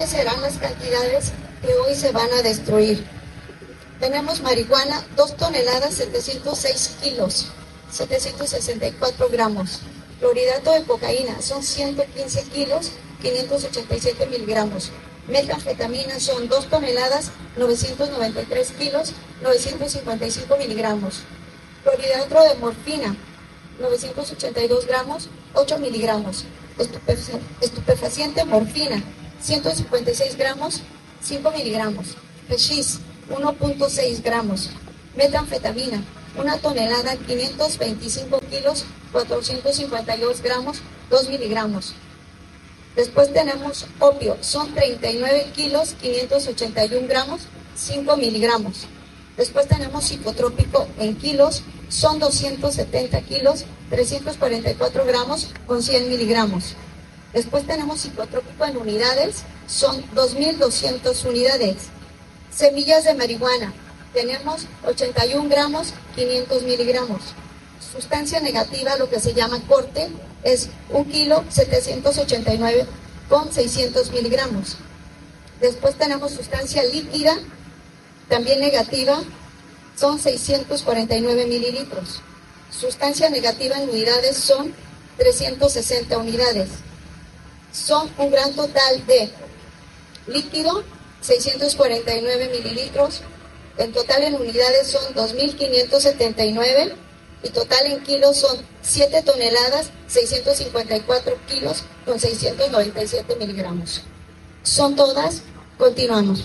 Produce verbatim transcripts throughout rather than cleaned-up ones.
Estas serán las cantidades que hoy se van a destruir. Tenemos marihuana, dos toneladas, setecientos seis kilos, setecientos sesenta y cuatro gramos. Clorhidrato de cocaína son ciento quince kilos, quinientos ochenta y siete miligramos. Metanfetamina son dos toneladas, novecientos noventa y tres kilos, novecientos cincuenta y cinco miligramos. Clorhidrato de morfina, novecientos ochenta y dos gramos, ocho miligramos. Estupefaciente, estupefaciente morfina, ciento cincuenta y seis gramos, cinco miligramos. Hachís, uno punto seis gramos. Metanfetamina, una tonelada, quinientos veinticinco kilos, cuatrocientos cincuenta y dos gramos, dos miligramos. Después tenemos opio, son treinta y nueve kilos, quinientos ochenta y un gramos, cinco miligramos. Después tenemos psicotrópico en kilos, son doscientos setenta kilos, trescientos cuarenta y cuatro gramos con cien miligramos. Después tenemos psicotrópico en unidades, son dos mil doscientas unidades. Semillas de marihuana, tenemos ochenta y un gramos, quinientos miligramos. Sustancia negativa, lo que se llama corte, es un kilo, setecientos ochenta y nueve con seiscientos miligramos. Después tenemos sustancia líquida, también negativa, son seiscientos cuarenta y nueve mililitros. Sustancia negativa en unidades son trescientas sesenta unidades. Son un gran total de líquido, seiscientos cuarenta y nueve mililitros. En total en unidades son dos mil quinientos setenta y nueve y total en kilos son siete toneladas, seiscientos cincuenta y cuatro kilos con seiscientos noventa y siete miligramos. Son todas. Continuamos.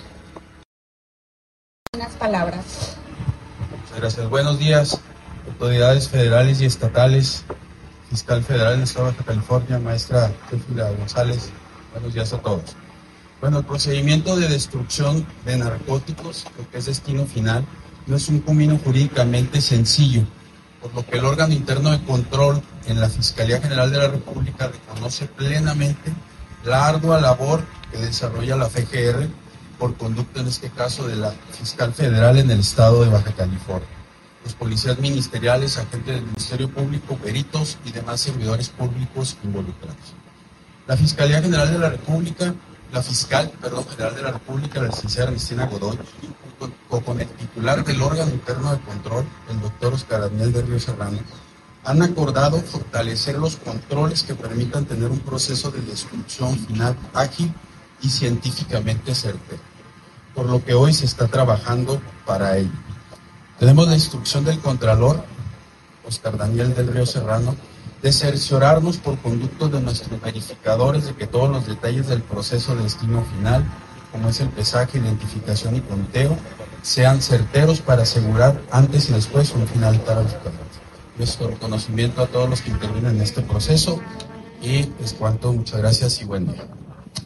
Unas palabras. Muchas gracias. Buenos días, autoridades federales y estatales, fiscal federal del Estado de Baja California, maestra Teófila González. Buenos días a todos. Bueno, el procedimiento de destrucción de narcóticos, lo que es destino final, no es un camino jurídicamente sencillo, por lo que el órgano interno de control en la Fiscalía General de la República reconoce plenamente la ardua labor que desarrolla la F G R por conducto, en este caso, de la fiscal federal en el estado de Baja California, los policías ministeriales, agentes del Ministerio Público, peritos y demás servidores públicos involucrados. La Fiscalía General de la República, la fiscal, perdón, general de la República, la licenciada Ernestina Godoy, junto con el titular del órgano interno de control, el doctor Oscar Daniel del Río Serrano, han acordado fortalecer los controles que permitan tener un proceso de destrucción final ágil y científicamente certero, por lo que hoy se está trabajando para ello. Tenemos la instrucción del Contralor, Oscar Daniel del Río Serrano, de cerciorarnos por conducto de nuestros verificadores de que todos los detalles del proceso de destino final, como es el pesaje, identificación y conteo, sean certeros para asegurar antes y después un final transparente. Nuestro reconocimiento a todos los que intervienen en este proceso y es cuanto. Muchas gracias y buen día.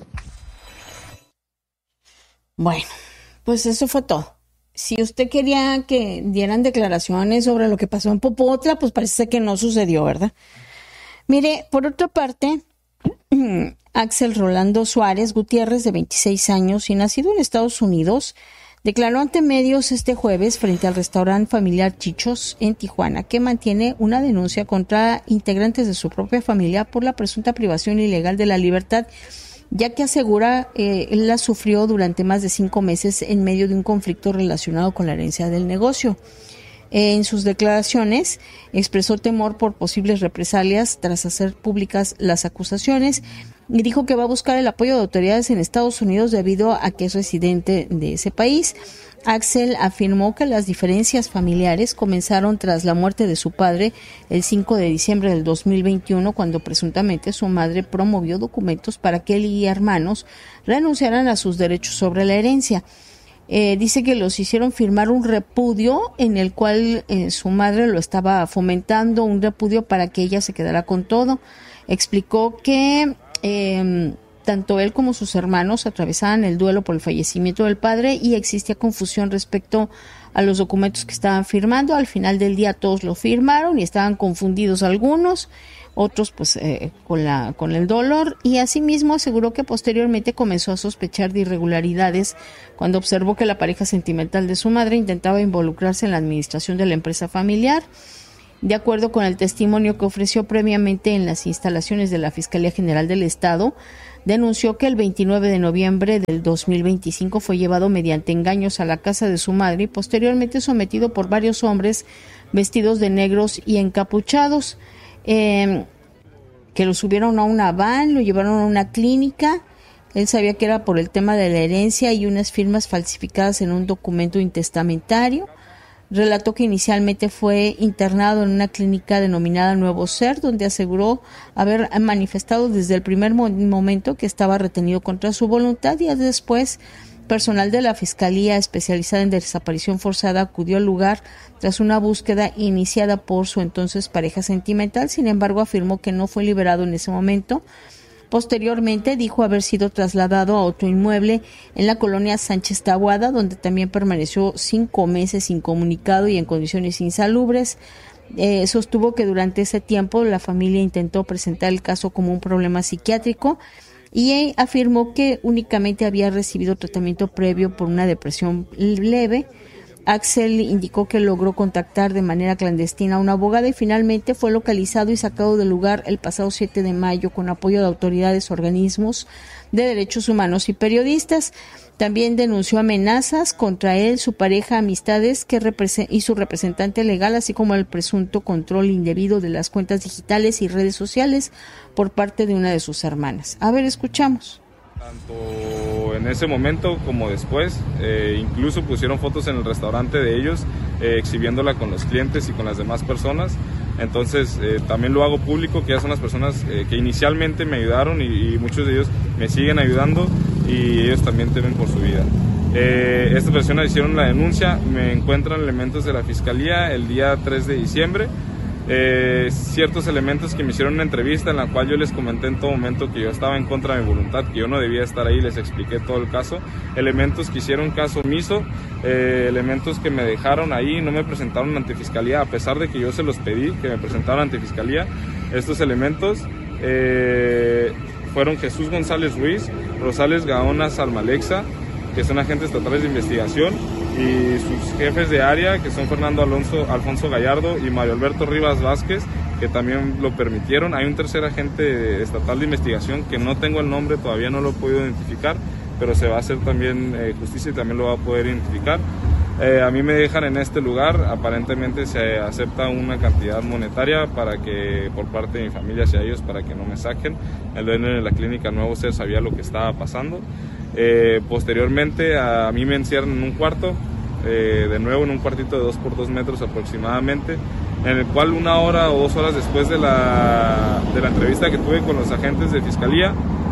Bueno, pues eso fue todo. Si usted quería que dieran declaraciones sobre lo que pasó en Popotla, pues parece que no sucedió, ¿verdad? Mire, por otra parte, Axel Rolando Suárez Gutiérrez, de veintiséis años y nacido en Estados Unidos, declaró ante medios este jueves frente al restaurante familiar Chichos en Tijuana que mantiene una denuncia contra integrantes de su propia familia por la presunta privación ilegal de la libertad, ya que asegura eh, él la sufrió durante más de cinco meses en medio de un conflicto relacionado con la herencia del negocio. Eh, en sus declaraciones expresó temor por posibles represalias tras hacer públicas las acusaciones y dijo que va a buscar el apoyo de autoridades en Estados Unidos debido a que es residente de ese país. Axel afirmó que las diferencias familiares comenzaron tras la muerte de su padre el cinco de diciembre del dos mil veintiuno, cuando presuntamente su madre promovió documentos para que él y hermanos renunciaran a sus derechos sobre la herencia. Eh, dice que los hicieron firmar un repudio en el cual eh, su madre lo estaba fomentando, un repudio para que ella se quedara con todo. Explicó que eh, tanto él como sus hermanos atravesaban el duelo por el fallecimiento del padre y existía confusión respecto a los documentos que estaban firmando. Al final del día todos lo firmaron y estaban confundidos algunos, otros pues eh, con la con el dolor, y asimismo aseguró que posteriormente comenzó a sospechar de irregularidades cuando observó que la pareja sentimental de su madre intentaba involucrarse en la administración de la empresa familiar. De acuerdo con el testimonio que ofreció previamente en las instalaciones de la Fiscalía General del Estado, denunció que el veintinueve de noviembre del dos mil veinticinco fue llevado mediante engaños a la casa de su madre y posteriormente sometido por varios hombres vestidos de negros y encapuchados, eh, que lo subieron a una van, lo llevaron a una clínica. Él sabía que era por el tema de la herencia y unas firmas falsificadas en un documento intestamentario. Relató que inicialmente fue internado en una clínica denominada Nuevo Ser, donde aseguró haber manifestado desde el primer mo- momento que estaba retenido contra su voluntad, y después personal de la Fiscalía especializada en desaparición forzada acudió al lugar tras una búsqueda iniciada por su entonces pareja sentimental. Sin embargo, afirmó que no fue liberado en ese momento. Posteriormente dijo haber sido trasladado a otro inmueble en la colonia Sánchez Taboada, donde también permaneció cinco meses incomunicado y en condiciones insalubres. Eh, sostuvo que durante ese tiempo la familia intentó presentar el caso como un problema psiquiátrico y afirmó que únicamente había recibido tratamiento previo por una depresión leve. Axel indicó que logró contactar de manera clandestina a una abogada y finalmente fue localizado y sacado del lugar el pasado siete de mayo con apoyo de autoridades, organismos de derechos humanos y periodistas. También denunció amenazas contra él, su pareja, amistades que represe- y su representante legal, así como el presunto control indebido de las cuentas digitales y redes sociales por parte de una de sus hermanas. A ver, escuchamos. Tanto en ese momento como después, eh, incluso pusieron fotos en el restaurante de ellos, eh, exhibiéndola con los clientes y con las demás personas. Entonces eh, también lo hago público, que ya son las personas eh, que inicialmente me ayudaron y, y muchos de ellos me siguen ayudando y ellos también temen por su vida. Eh, estas personas hicieron la denuncia, me encuentran elementos de la Fiscalía el día tres de diciembre. Eh, ciertos elementos que me hicieron una entrevista en la cual yo les comenté en todo momento que yo estaba en contra de mi voluntad, que yo no debía estar ahí, les expliqué todo el caso, elementos que hicieron caso omiso, eh, elementos que me dejaron ahí, no me presentaron ante Fiscalía a pesar de que yo se los pedí que me presentaran ante Fiscalía. Estos elementos eh, fueron Jesús González Ruiz, Rosales Gaona Salmalexa, que son agentes estatales de investigación, y sus jefes de área, que son Fernando Alonso, Alfonso Gallardo y Mario Alberto Rivas Vázquez, que también lo permitieron. Hay un tercer agente estatal de investigación que no tengo el nombre, todavía no lo he podido identificar, pero se va a hacer también eh, justicia y también lo va a poder identificar. Eh, a mí me dejan en este lugar, aparentemente se acepta una cantidad monetaria para que, por parte de mi familia hacia ellos, para que no me saquen. El dueño de la clínica Nuevo Ser sabía lo que estaba pasando. Eh, posteriormente a mí me encierran en un cuarto, eh, de nuevo en un cuartito de dos por dos metros aproximadamente, en el cual una hora o dos horas después de la, de la entrevista que tuve con los agentes de Fiscalía,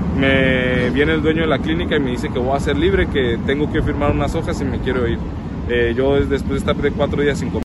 me viene el dueño de la clínica y me dice que voy a ser libre, que tengo que firmar unas hojas y me quiero ir. Eh, yo después de estar de cuatro días sin comer.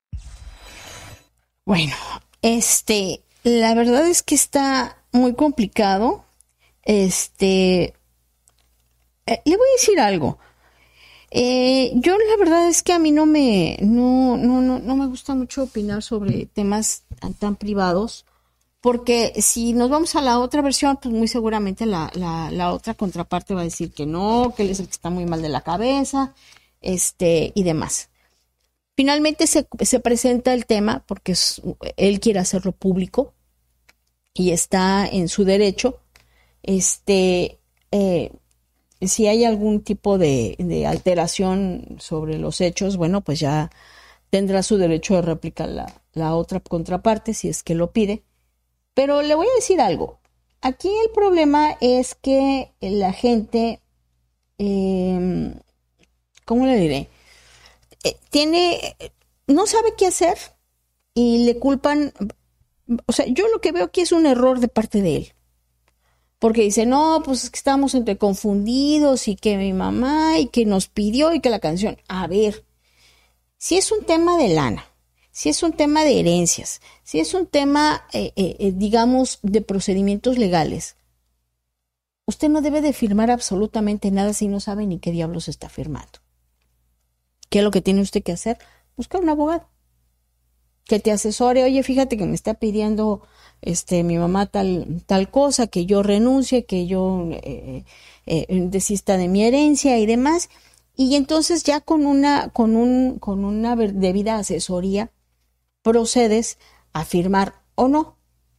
Bueno, este, la verdad es que está muy complicado. Este, eh, le voy a decir algo. Eh, yo la verdad es que a mí no me, no, no, no, no me gusta mucho opinar sobre temas tan, tan privados, porque si nos vamos a la otra versión, pues muy seguramente la, la, la otra contraparte va a decir que no, que él es el que está muy mal de la cabeza, este, y demás. Finalmente se, se presenta el tema porque es, él quiere hacerlo público y está en su derecho. Este, eh, si hay algún tipo de, de alteración sobre los hechos, bueno, pues ya tendrá su derecho de réplica la, la otra contraparte si es que lo pide. Pero le voy a decir algo. Aquí el problema es que la gente, eh, ¿cómo le diré? Eh, tiene, no sabe qué hacer y le culpan. O sea, yo lo que veo aquí es un error de parte de él. Porque dice, no, pues es que estamos entre confundidos y que mi mamá y que nos pidió y que la canción. A ver, si es un tema de lana, si es un tema de herencias, si es un tema, eh, eh, digamos, de procedimientos legales, usted no debe de firmar absolutamente nada si no sabe ni qué diablos está firmando. ¿Qué es lo que tiene usted que hacer? Buscar un abogado que te asesore. Oye, fíjate que me está pidiendo este mi mamá tal tal cosa, que yo renuncie, que yo eh, eh, desista de mi herencia y demás. Y entonces ya con una con un con una debida asesoría procedes a firmar o no.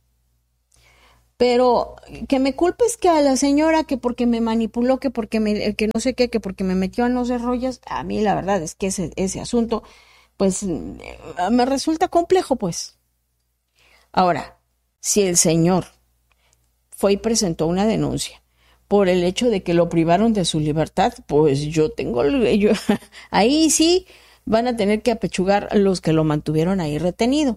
Pero que me culpes que a la señora, que porque me manipuló, que porque me, que no sé qué, que porque me metió a no sé rollos, a mí la verdad es que ese, ese asunto, pues, me resulta complejo, pues. Ahora, si el señor fue y presentó una denuncia por el hecho de que lo privaron de su libertad, pues yo tengo, yo, ahí sí van a tener que apechugar los que lo mantuvieron ahí retenido.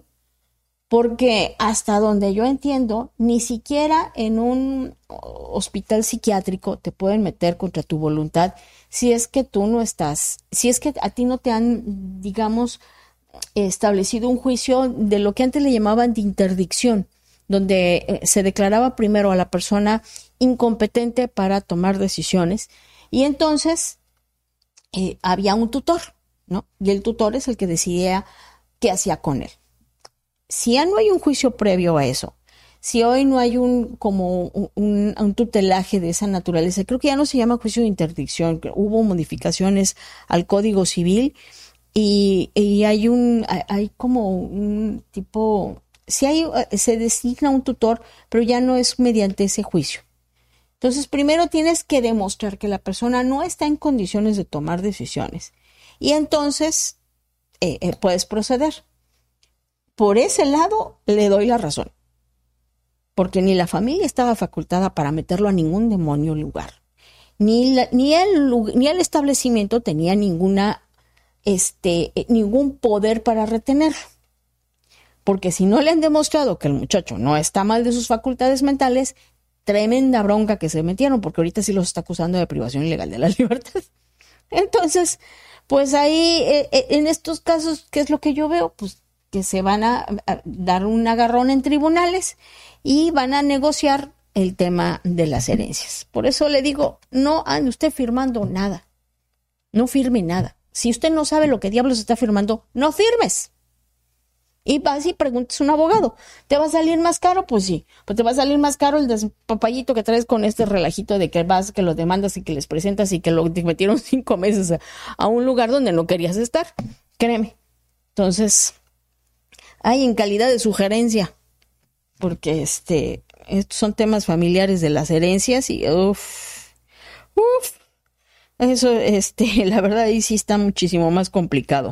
Porque hasta donde yo entiendo, ni siquiera en un hospital psiquiátrico te pueden meter contra tu voluntad si es que tú no estás, si es que a ti no te han, digamos, establecido un juicio de lo que antes le llamaban de interdicción, donde se declaraba primero a la persona incompetente para tomar decisiones y entonces eh, había un tutor, ¿no? Y el tutor es el que decidía qué hacía con él. Si ya no hay un juicio previo a eso, si hoy no hay un como un, un tutelaje de esa naturaleza, creo que ya no se llama juicio de interdicción, hubo modificaciones al Código Civil y, y hay un hay como un tipo, si hay se designa un tutor, pero ya no es mediante ese juicio. Entonces, primero tienes que demostrar que la persona no está en condiciones de tomar decisiones y entonces eh, eh, puedes proceder. Por ese lado le doy la razón, porque ni la familia estaba facultada para meterlo a ningún demonio lugar, ni, la, ni, el, ni el establecimiento tenía ninguna, este, ningún poder para retenerlo, porque si no le han demostrado que el muchacho no está mal de sus facultades mentales, tremenda bronca que se metieron, porque ahorita sí los está acusando de privación ilegal de la libertad. Entonces, pues ahí, eh, en estos casos, ¿qué es lo que yo veo? Pues que se van a, a dar un agarrón en tribunales y van a negociar el tema de las herencias. Por eso le digo, no ande usted firmando nada, no firme nada. Si usted no sabe lo que diablos está firmando, no firmes. Y vas y preguntas a un abogado, ¿te va a salir más caro? Pues sí, pues te va a salir más caro el despapallito que traes con este relajito de que vas, que los demandas y que les presentas y que lo te metieron cinco meses a, a un lugar donde no querías estar. Créeme. Entonces, hay en calidad de sugerencia, porque este, estos son temas familiares de las herencias y uff, uff, eso, este, la verdad ahí sí está muchísimo más complicado.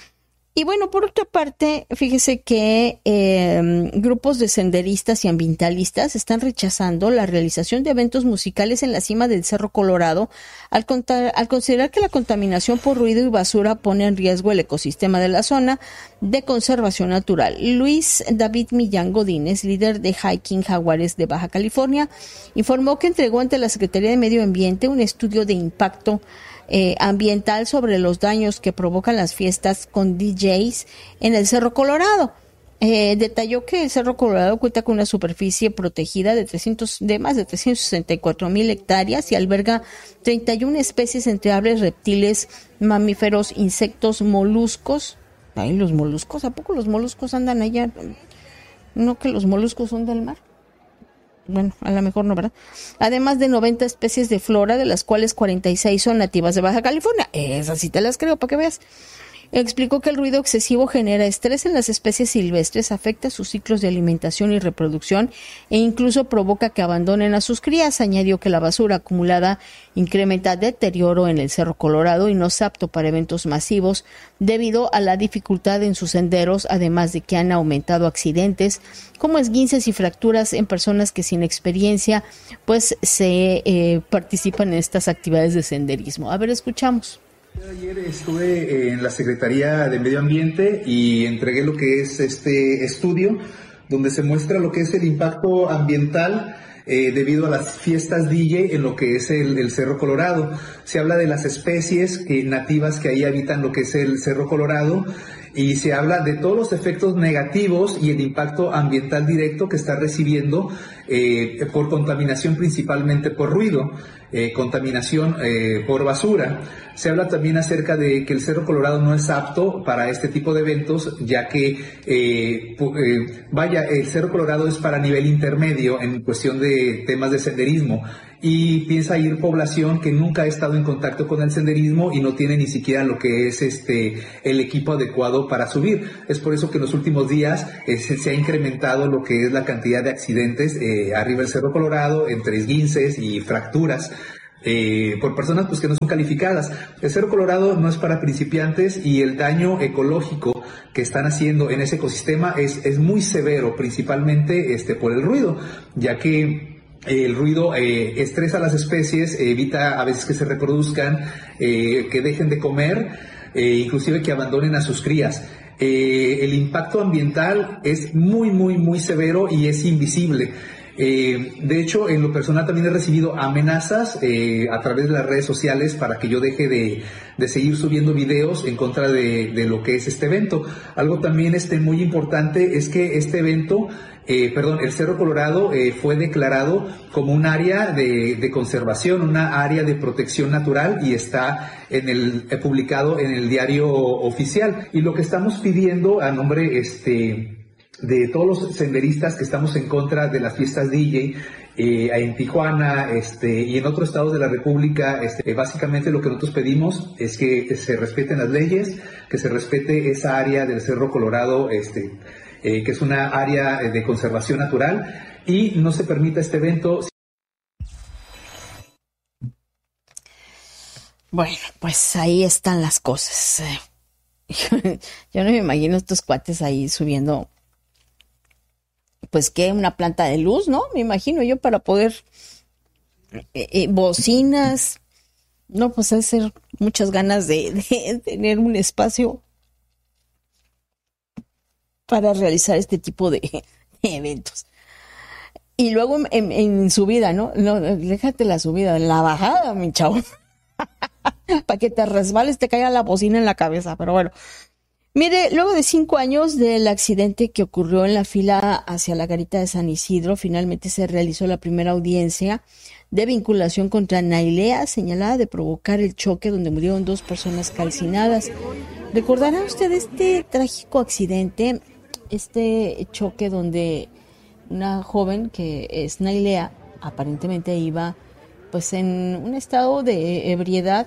Y bueno, por otra parte, fíjese que eh, grupos de senderistas y ambientalistas están rechazando la realización de eventos musicales en la cima del Cerro Colorado al, contar, al considerar que la contaminación por ruido y basura pone en riesgo el ecosistema de la zona de conservación natural. Luis David Millán Godínez, líder de Hiking Jaguares de Baja California, informó que entregó ante la Secretaría de Medio Ambiente un estudio de impacto Eh, ambiental sobre los daños que provocan las fiestas con D Js en el Cerro Colorado. Eh, detalló que el Cerro Colorado cuenta con una superficie protegida de, trescientos, de más de trescientos sesenta y cuatro mil hectáreas y alberga treinta y una especies entre aves, reptiles, mamíferos, insectos, moluscos. Ay, los moluscos, ¿a poco los moluscos andan allá? ¿No que los moluscos son del mar? Bueno, a lo mejor no, ¿verdad? Además de noventa especies de flora, de las cuales cuarenta y seis son nativas de Baja California. Esas sí te las creo, para que veas. Explicó que el ruido excesivo genera estrés en las especies silvestres, afecta sus ciclos de alimentación y reproducción e incluso provoca que abandonen a sus crías. Añadió que la basura acumulada incrementa deterioro en el Cerro Colorado y no es apto para eventos masivos debido a la dificultad en sus senderos, además de que han aumentado accidentes como esguinces y fracturas en personas que sin experiencia pues se eh, participan en estas actividades de senderismo. A ver, escuchamos. Ayer estuve en la Secretaría de Medio Ambiente y entregué lo que es este estudio donde se muestra lo que es el impacto ambiental eh, debido a las fiestas D J en lo que es el, el Cerro Colorado. Se habla de las especies que, nativas que ahí habitan lo que es el Cerro Colorado y se habla de todos los efectos negativos y el impacto ambiental directo que está recibiendo eh, por contaminación principalmente por ruido, eh, contaminación eh, por basura. Se habla también acerca de que el Cerro Colorado no es apto para este tipo de eventos, ya que, eh, eh, vaya, el Cerro Colorado es para nivel intermedio en cuestión de temas de senderismo, y piensa ir población que nunca ha estado en contacto con el senderismo y no tiene ni siquiera lo que es este el equipo adecuado para subir. Es por eso que en los últimos días eh, se, se ha incrementado lo que es la cantidad de accidentes eh, arriba del Cerro Colorado, entre esguinces y fracturas. Eh, por personas pues que no son calificadas. El Cerro Colorado no es para principiantes, y el daño ecológico que están haciendo en ese ecosistema es, es muy severo, principalmente este, por el ruido, ya que el ruido eh, estresa a las especies, eh, evita a veces que se reproduzcan, eh, que dejen de comer, eh, inclusive que abandonen a sus crías. Eh, el impacto ambiental es muy, muy, muy severo y es invisible. Eh, de hecho, en lo personal también he recibido amenazas eh, a través de las redes sociales para que yo deje de, de seguir subiendo videos en contra de, de lo que es este evento. Algo también este, muy importante es que este evento, eh, perdón, el Cerro Colorado eh, fue declarado como un área de, de conservación, una área de protección natural, y está en el, eh, publicado en el diario oficial. Y lo que estamos pidiendo a nombre este de todos los senderistas que estamos en contra de las fiestas D J eh, en Tijuana este, y en otros estados de la República, este, básicamente lo que nosotros pedimos es que se respeten las leyes, que se respete esa área del Cerro Colorado, este, eh, que es una área de conservación natural, y no se permita este evento. Bueno, pues ahí están las cosas. Yo no me imagino estos cuates ahí subiendo, pues que una planta de luz, ¿no? Me imagino yo, para poder eh, eh, bocinas. No, pues hay ser muchas ganas de, de tener un espacio para realizar este tipo de, de eventos. Y luego en, en subida, ¿no? No, déjate la subida, la bajada, mi chavo. Para que te resbales, te caiga la bocina en la cabeza, pero bueno. Mire, luego de cinco años del accidente que ocurrió en la fila hacia la garita de San Isidro, finalmente se realizó la primera audiencia de vinculación contra Nailea, señalada de provocar el choque donde murieron dos personas calcinadas. ¿Recordará usted este trágico accidente, este choque donde una joven que es Nailea aparentemente iba pues en un estado de ebriedad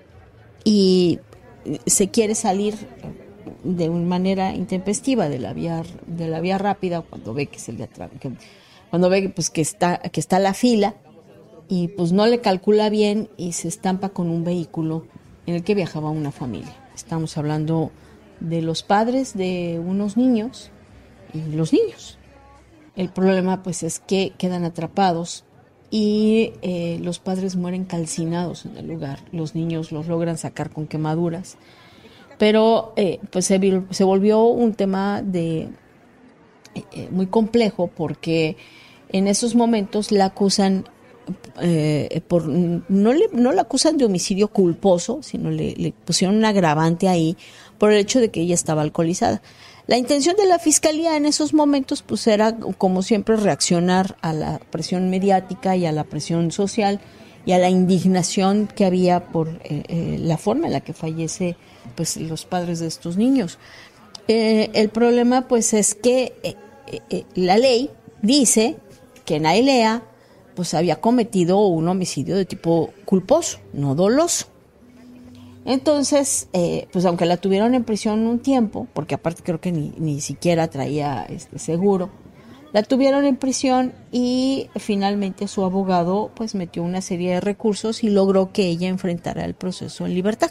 y se quiere salir de una manera intempestiva de la vía de la vía rápida cuando ve que se le atra- que, cuando ve pues que está que está la fila, y pues no le calcula bien y se estampa con un vehículo en el que viajaba una familia. Estamos hablando de los padres de unos niños y los niños. El problema pues es que quedan atrapados y eh, los padres mueren calcinados en el lugar. Los niños los logran sacar con quemaduras. Pero eh, pues se, se volvió un tema de eh, muy complejo, porque en esos momentos la acusan eh, por no le no la acusan de homicidio culposo, sino le, le pusieron un agravante ahí por el hecho de que ella estaba alcoholizada. La intención de la fiscalía en esos momentos pues era, como siempre, reaccionar a la presión mediática y a la presión social y a la indignación que había por eh, eh, la forma en la que fallece pues los padres de estos niños. Eh, el problema pues es que eh, eh, la ley dice que Nailea pues había cometido un homicidio de tipo culposo, no doloso. Entonces, eh, pues aunque la tuvieron en prisión un tiempo, porque aparte creo que ni, ni siquiera traía este seguro, la tuvieron en prisión y finalmente su abogado pues metió una serie de recursos y logró que ella enfrentara el proceso en libertad.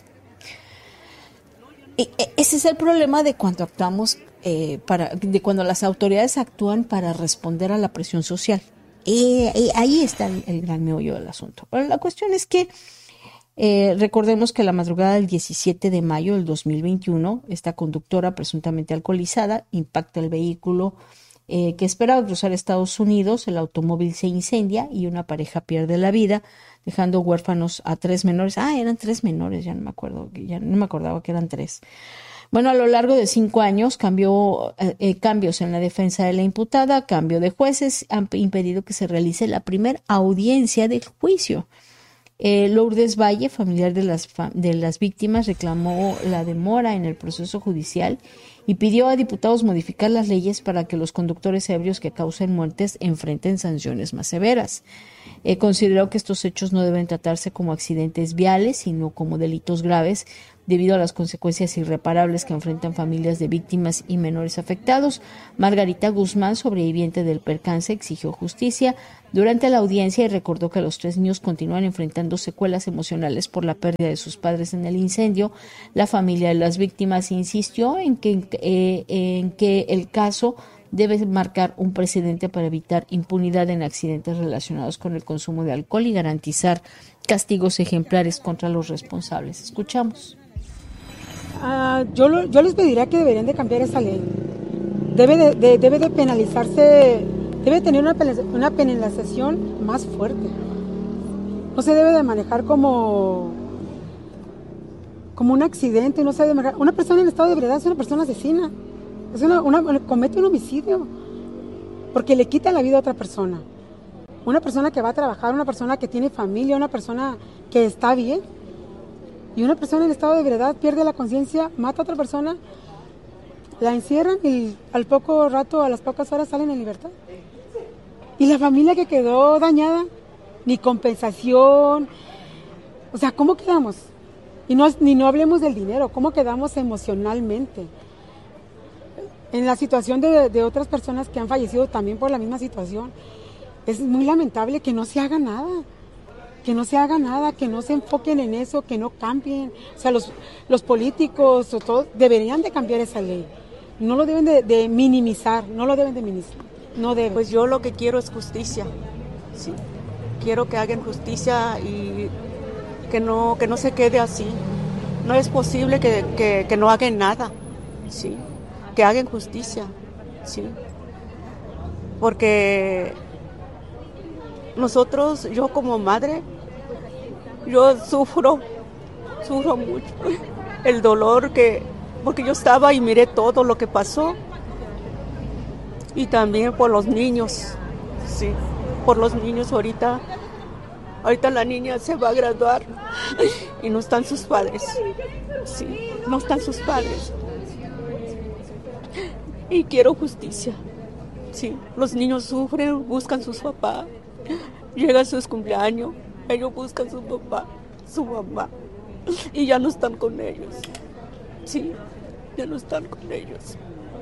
Y ese es el problema de cuando actuamos, eh, para, de cuando las autoridades actúan para responder a la presión social. Y, y ahí está el, el gran meollo del asunto. Pero la cuestión es que Eh, recordemos que la madrugada del diecisiete de mayo del dos mil veintiuno, esta conductora presuntamente alcoholizada impacta el vehículo eh, que esperaba cruzar Estados Unidos. El automóvil se incendia y una pareja pierde la vida, dejando huérfanos a tres menores. Ah, eran tres menores, ya no me acuerdo, ya no me acordaba que eran tres. Bueno, a lo largo de cinco años, cambió, eh, cambios en la defensa de la imputada, cambio de jueces, han impedido que se realice la primera audiencia del juicio. Eh, Lourdes Valle, familiar de las, de las víctimas, reclamó la demora en el proceso judicial y pidió a diputados modificar las leyes para que los conductores ebrios que causen muertes enfrenten sanciones más severas. Eh, consideró que estos hechos no deben tratarse como accidentes viales, sino como delitos graves, debido a las consecuencias irreparables que enfrentan familias de víctimas y menores afectados. Margarita Guzmán, sobreviviente del percance, exigió justicia durante la audiencia y recordó que los tres niños continúan enfrentando secuelas emocionales por la pérdida de sus padres en el incendio. La familia de las víctimas insistió en que, eh, en que el caso debe marcar un precedente para evitar impunidad en accidentes relacionados con el consumo de alcohol y garantizar castigos ejemplares contra los responsables. Escuchamos. Uh, yo, lo, yo les pediría que deberían de cambiar esa ley. Debe de, de, debe de penalizarse, debe tener una, una penalización más fuerte. No se debe de manejar como, como un accidente, no se debe manejar. Una persona en estado de ebriedad es una persona asesina, es una, una, comete un homicidio, porque le quita la vida a otra persona. Una persona que va a trabajar, una persona que tiene familia, una persona que está bien. Y una persona en estado de ebriedad pierde la conciencia, mata a otra persona, la encierran y al poco rato, a las pocas horas salen en libertad. Y la familia que quedó dañada, ni compensación. O sea, ¿cómo quedamos? Y no, ni no hablemos del dinero, ¿cómo quedamos emocionalmente? En la situación de, de otras personas que han fallecido también por la misma situación, es muy lamentable que no se haga nada. Que no se haga nada, que no se enfoquen en eso, que no cambien. O sea, los, los políticos o todo, deberían de cambiar esa ley. No lo deben de, de minimizar, no lo deben de minimizar. No deben. Pues yo lo que quiero es justicia. Sí. Quiero que hagan justicia y que no, que no se quede así. No es posible que, que, que no hagan nada. Sí. Que hagan justicia. Sí. Porque nosotros, yo como madre, yo sufro, sufro mucho el dolor que, porque yo estaba y miré todo lo que pasó, y también por los niños, sí, por los niños ahorita, ahorita la niña se va a graduar y no están sus padres, sí, no están sus padres, y quiero justicia, sí, los niños sufren, buscan sus papás. Llegan sus cumpleaños, ellos buscan a su papá, su mamá, y ya no están con ellos. Sí, ya no están con ellos.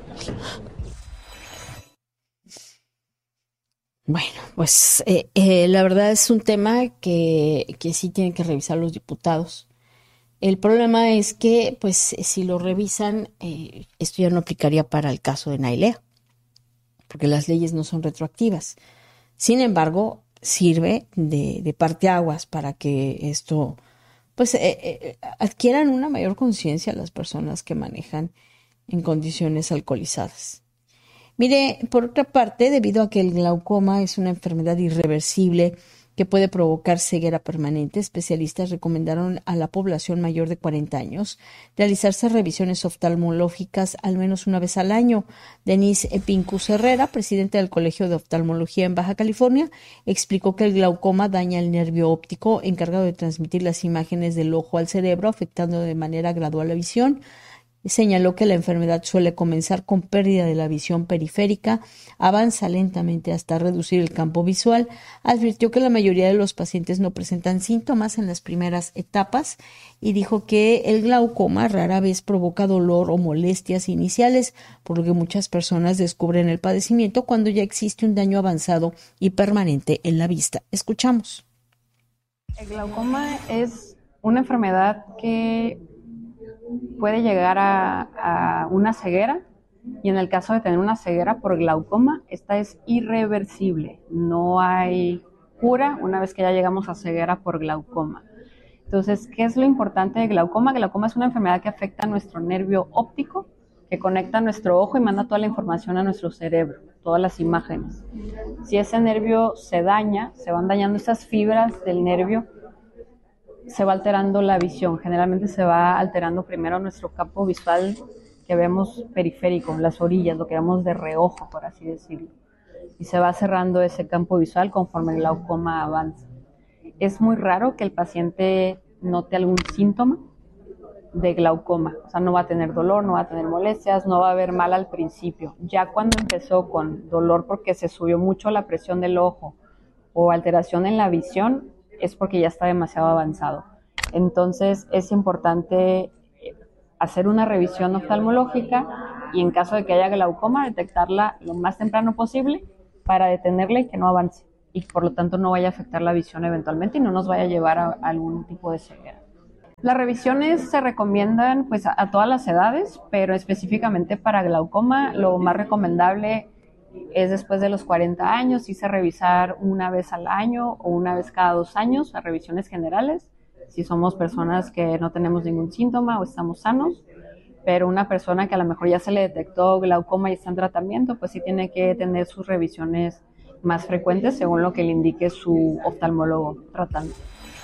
Bueno, pues eh, eh, la verdad es un tema que, que sí tienen que revisar los diputados. El problema es que, pues, si lo revisan, eh, esto ya no aplicaría para el caso de Nailea, porque las leyes no son retroactivas. Sin embargo, sirve de, de parteaguas para que esto, pues, eh, eh, adquieran una mayor conciencia las personas que manejan en condiciones alcoholizadas. Mire, por otra parte, debido a que el glaucoma es una enfermedad irreversible que puede provocar ceguera permanente, especialistas recomendaron a la población mayor de cuarenta años realizarse revisiones oftalmológicas al menos una vez al año. Denise Pincus Herrera, presidenta del Colegio de Oftalmología en Baja California, explicó que el glaucoma daña el nervio óptico encargado de transmitir las imágenes del ojo al cerebro, afectando de manera gradual la visión. Señaló que la enfermedad suele comenzar con pérdida de la visión periférica, avanza lentamente hasta reducir el campo visual. Advirtió que la mayoría de los pacientes no presentan síntomas en las primeras etapas y dijo que el glaucoma rara vez provoca dolor o molestias iniciales, por lo que muchas personas descubren el padecimiento cuando ya existe un daño avanzado y permanente en la vista. Escuchamos. El glaucoma es una enfermedad que puede llegar a, a una ceguera, y en el caso de tener una ceguera por glaucoma, esta es irreversible, no hay cura una vez que ya llegamos a ceguera por glaucoma. Entonces, ¿qué es lo importante de glaucoma? Glaucoma es una enfermedad que afecta a nuestro nervio óptico, que conecta nuestro ojo y manda toda la información a nuestro cerebro, todas las imágenes. Si ese nervio se daña, se van dañando esas fibras del nervio, se va alterando la visión. Generalmente se va alterando primero nuestro campo visual que vemos periférico, las orillas, lo que vemos de reojo, por así decirlo. Y se va cerrando ese campo visual conforme el glaucoma avanza. Es muy raro que el paciente note algún síntoma de glaucoma, o sea, no va a tener dolor, no va a tener molestias, no va a ver mal al principio. Ya cuando empezó con dolor porque se subió mucho la presión del ojo o alteración en la visión, es porque ya está demasiado avanzado. Entonces es importante hacer una revisión oftalmológica y en caso de que haya glaucoma, detectarla lo más temprano posible para detenerla y que no avance y por lo tanto no vaya a afectar la visión eventualmente y no nos vaya a llevar a, a algún tipo de ceguera. Las revisiones se recomiendan pues a, a todas las edades, pero específicamente para glaucoma lo más recomendable es después de los cuarenta años, hice revisar una vez al año o una vez cada dos años, las revisiones generales, si somos personas que no tenemos ningún síntoma o estamos sanos, pero una persona que a lo mejor ya se le detectó glaucoma y está en tratamiento, pues sí tiene que tener sus revisiones más frecuentes según lo que le indique su oftalmólogo tratante.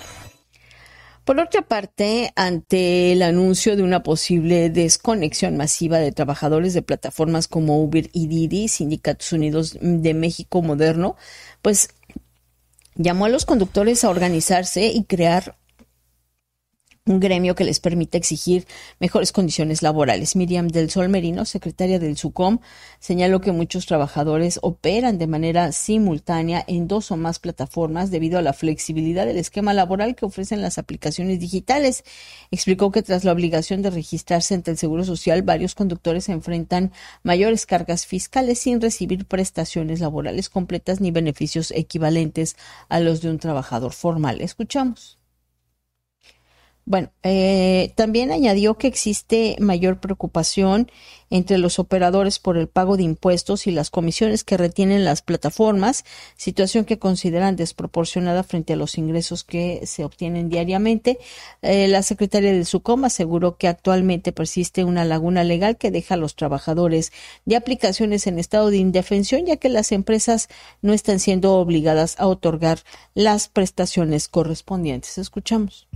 Por otra parte, ante el anuncio de una posible desconexión masiva de trabajadores de plataformas como Uber y Didi, Sindicatos Unidos de México Moderno, pues llamó a los conductores a organizarse y crear un gremio que les permita exigir mejores condiciones laborales. Miriam del Sol Merino, secretaria del SUCOM, señaló que muchos trabajadores operan de manera simultánea en dos o más plataformas debido a la flexibilidad del esquema laboral que ofrecen las aplicaciones digitales. Explicó que tras la obligación de registrarse ante el Seguro Social, varios conductores enfrentan mayores cargas fiscales sin recibir prestaciones laborales completas ni beneficios equivalentes a los de un trabajador formal. Escuchamos. Bueno, eh, también añadió que existe mayor preocupación entre los operadores por el pago de impuestos y las comisiones que retienen las plataformas, situación que consideran desproporcionada frente a los ingresos que se obtienen diariamente. Eh, la secretaria del SUCOM aseguró que actualmente persiste una laguna legal que deja a los trabajadores de aplicaciones en estado de indefensión, ya que las empresas no están siendo obligadas a otorgar las prestaciones correspondientes. Escuchamos.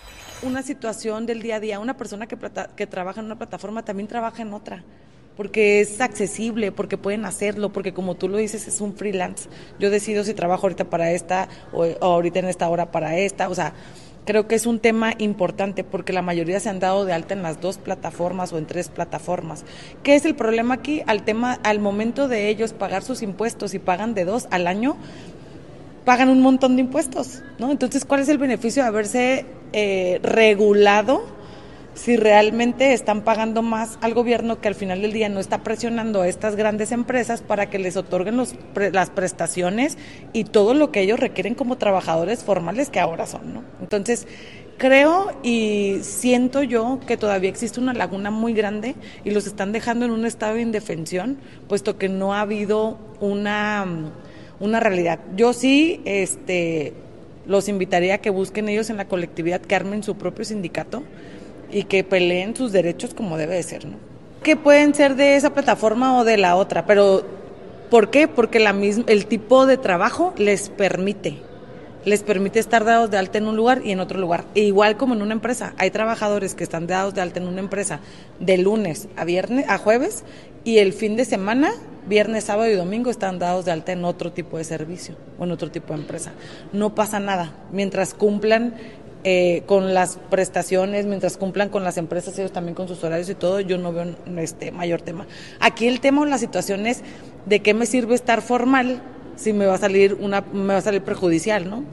Una situación del día a día, una persona que, plata, que trabaja en una plataforma también trabaja en otra, porque es accesible, porque pueden hacerlo, porque como tú lo dices es un freelance. Yo decido si trabajo ahorita para esta o, o ahorita en esta hora para esta, o sea, creo que es un tema importante porque la mayoría se han dado de alta en las dos plataformas o en tres plataformas. ¿Qué es el problema aquí? Al tema, al momento de ellos pagar sus impuestos y pagan de dos al año, pagan un montón de impuestos, ¿no? Entonces, ¿cuál es el beneficio de haberse eh, regulado si realmente están pagando más al gobierno que al final del día no está presionando a estas grandes empresas para que les otorguen los, pre, las prestaciones y todo lo que ellos requieren como trabajadores formales que ahora son, ¿no? Entonces, creo y siento yo que todavía existe una laguna muy grande y los están dejando en un estado de indefensión, puesto que no ha habido una... una realidad. Yo sí este, los invitaría a que busquen ellos en la colectividad, que armen su propio sindicato y que peleen sus derechos como debe de ser, ¿no? Que pueden ser de esa plataforma o de la otra, pero ¿por qué? Porque la misma, el tipo de trabajo les permite, les permite estar dados de alta en un lugar y en otro lugar. E igual como en una empresa, hay trabajadores que están dados de alta en una empresa de lunes a viernes, a jueves, y el fin de semana, viernes, sábado y domingo, están dados de alta en otro tipo de servicio o en otro tipo de empresa. No pasa nada, mientras cumplan eh, con las prestaciones, mientras cumplan con las empresas, ellos también con sus horarios y todo, yo no veo este mayor tema. Aquí el tema o la situación es de qué me sirve estar formal si me va a salir una, me va a salir perjudicial, ¿no?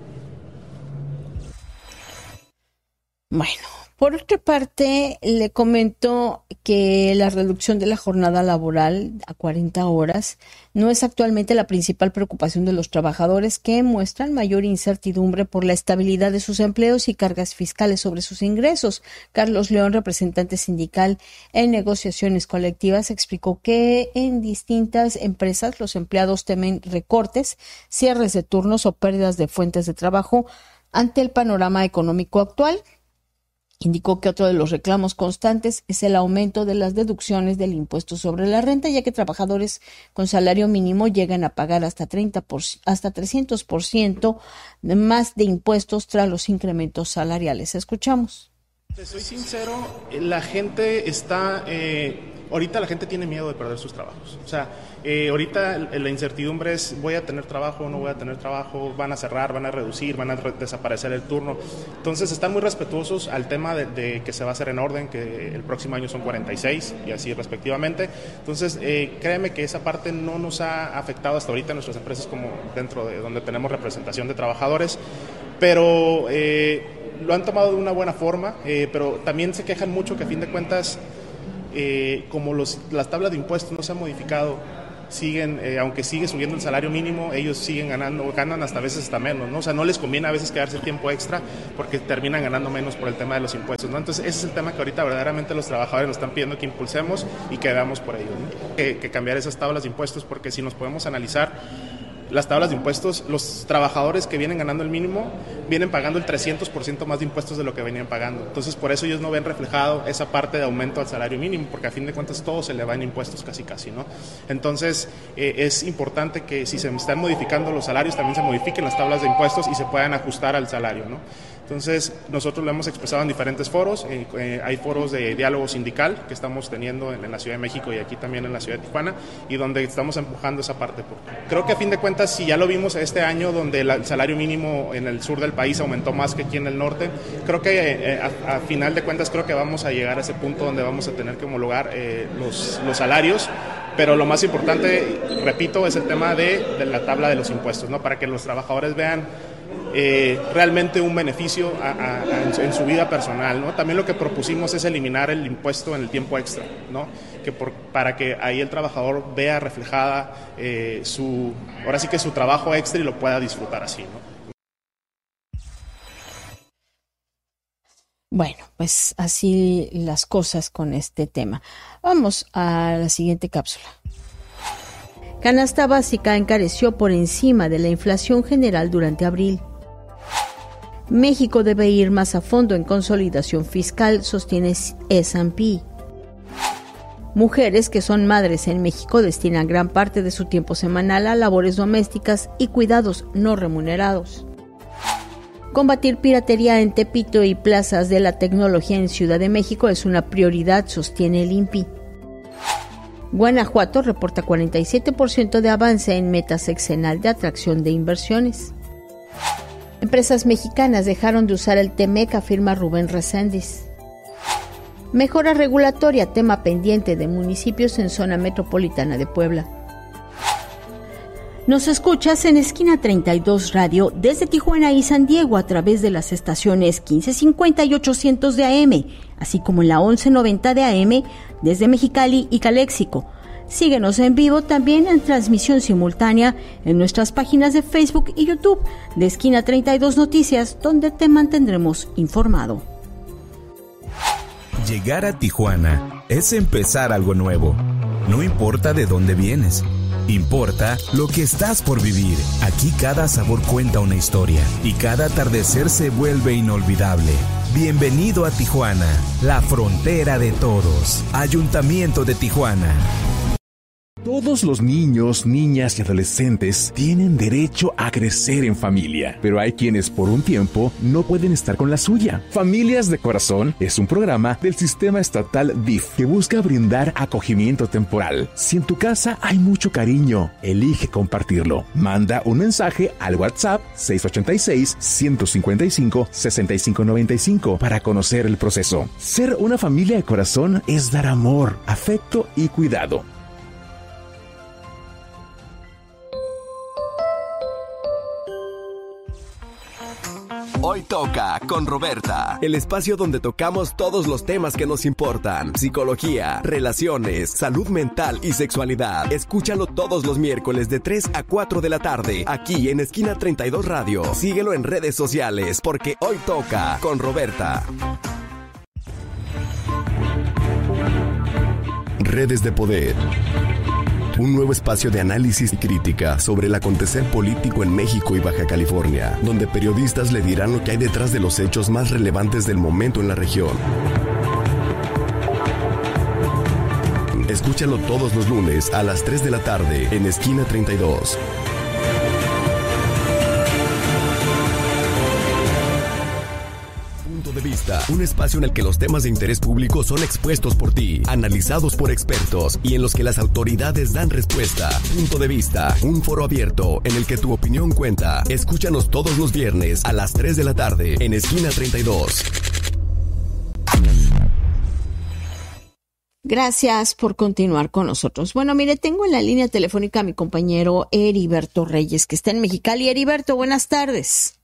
Bueno, por otra parte, le comento que la reducción de la jornada laboral a cuarenta horas no es actualmente la principal preocupación de los trabajadores, que muestran mayor incertidumbre por la estabilidad de sus empleos y cargas fiscales sobre sus ingresos. Carlos León, representante sindical en negociaciones colectivas, explicó que en distintas empresas los empleados temen recortes, cierres de turnos o pérdidas de fuentes de trabajo ante el panorama económico actual. Indicó que otro de los reclamos constantes es el aumento de las deducciones del impuesto sobre la renta, ya que trabajadores con salario mínimo llegan a pagar hasta treinta por ciento, hasta trescientos por ciento de más de impuestos tras los incrementos salariales. Escuchamos. Te soy sincero, la gente está, eh, ahorita la gente tiene miedo de perder sus trabajos. O sea, eh, ahorita la incertidumbre es, voy a tener trabajo, no voy a tener trabajo, van a cerrar, van a reducir, van a re- desaparecer el turno. Entonces están muy respetuosos al tema de, de que se va a hacer en orden, que el próximo año son cuarenta y seis y así respectivamente. Entonces, eh, créeme que esa parte no nos ha afectado hasta ahorita en nuestras empresas, como dentro de donde tenemos representación de trabajadores, pero... Eh, lo han tomado de una buena forma, eh, pero también se quejan mucho que a fin de cuentas, eh, como los, las tablas de impuestos no se han modificado, siguen, eh, aunque sigue subiendo el salario mínimo, ellos siguen ganando, ganan hasta a veces hasta menos, ¿no? O sea, no les conviene a veces quedarse el tiempo extra porque terminan ganando menos por el tema de los impuestos, ¿no? Entonces ese es el tema que ahorita verdaderamente los trabajadores nos están pidiendo que impulsemos y que veamos por ello, ¿no? que, que cambiar esas tablas de impuestos, porque si nos podemos analizar las tablas de impuestos, los trabajadores que vienen ganando el mínimo vienen pagando el trescientos por ciento más de impuestos de lo que venían pagando. Entonces, por eso ellos no ven reflejado esa parte de aumento al salario mínimo, porque a fin de cuentas todo se le va en impuestos casi casi, ¿no? Entonces, eh, es importante que si se están modificando los salarios, también se modifiquen las tablas de impuestos y se puedan ajustar al salario, ¿no? Entonces, nosotros lo hemos expresado en diferentes foros, eh, eh, hay foros de diálogo sindical que estamos teniendo en, en la Ciudad de México y aquí también en la Ciudad de Tijuana, y donde estamos empujando esa parte. Creo que a fin de cuentas, si ya lo vimos este año, donde la, el salario mínimo en el sur del país aumentó más que aquí en el norte, creo que eh, a, a final de cuentas creo que vamos a llegar a ese punto donde vamos a tener que homologar eh, los, los salarios, pero lo más importante, repito, es el tema de, de la tabla de los impuestos, ¿no? Para que los trabajadores vean Eh, realmente un beneficio a, a, a en, en su vida personal, ¿no? También lo que propusimos es eliminar el impuesto en el tiempo extra, ¿no? Que por, para que ahí el trabajador vea reflejada eh, su, ahora sí que su trabajo extra y lo pueda disfrutar así, ¿no? Bueno, pues así las cosas con este tema. Vamos a la siguiente cápsula. Canasta básica encareció por encima de la inflación general durante abril. México debe ir más a fondo en consolidación fiscal, sostiene ese and pe. Mujeres que son madres en México destinan gran parte de su tiempo semanal a labores domésticas y cuidados no remunerados. Combatir piratería en Tepito y plazas de la tecnología en Ciudad de México es una prioridad, sostiene el I N P I. Guanajuato reporta cuarenta y siete por ciento de avance en meta sexenal de atracción de inversiones. Empresas mexicanas dejaron de usar el T M E C, afirma Rubén Reséndiz. Mejora regulatoria, tema pendiente de municipios en zona metropolitana de Puebla. Nos escuchas en Esquina treinta y dos Radio desde Tijuana y San Diego a través de las estaciones quince cincuenta y ochocientos de A M, así como en la once noventa de A M desde Mexicali y Caléxico. Síguenos en vivo también en transmisión simultánea en nuestras páginas de Facebook y YouTube de Esquina treinta y dos Noticias, donde te mantendremos informado. Llegar a Tijuana es empezar algo nuevo. No importa de dónde vienes, importa lo que estás por vivir. Aquí cada sabor cuenta una historia y cada atardecer se vuelve inolvidable. Bienvenido a Tijuana, la frontera de todos. Ayuntamiento de Tijuana. Todos los niños, niñas y adolescentes tienen derecho a crecer en familia, pero hay quienes por un tiempo no pueden estar con la suya. Familias de Corazón es un programa del sistema estatal D I F que busca brindar acogimiento temporal. Si en tu casa hay mucho cariño, elige compartirlo. Manda un mensaje al WhatsApp seis ocho seis, uno cinco cinco, seis cinco nueve cinco para conocer el proceso. Ser una familia de corazón es dar amor, afecto y cuidado. Hoy toca con Roberta, el espacio donde tocamos todos los temas que nos importan: psicología, relaciones, salud mental y sexualidad. Escúchalo todos los miércoles de tres a cuatro de la tarde, aquí en Esquina treinta y dos Radio. Síguelo en redes sociales, porque hoy toca con Roberta. Redes de poder. un nuevo espacio de análisis y crítica sobre el acontecer político en México y Baja California, donde periodistas le dirán lo que hay detrás de los hechos más relevantes del momento en la región. Escúchalo todos los lunes a las tres de la tarde en Esquina treinta y dos. Punto de Vista, un espacio en el que los temas de interés público son expuestos por ti, analizados por expertos y en los que las autoridades dan respuesta. Punto de Vista, un foro abierto en el que tu opinión cuenta. Escúchanos todos los viernes a las tres de la tarde en Esquina treinta y dos. Gracias por continuar con nosotros. Bueno, mire, tengo en la línea telefónica a mi compañero Heriberto Reyes, que está en Mexicali. Heriberto, buenas tardes.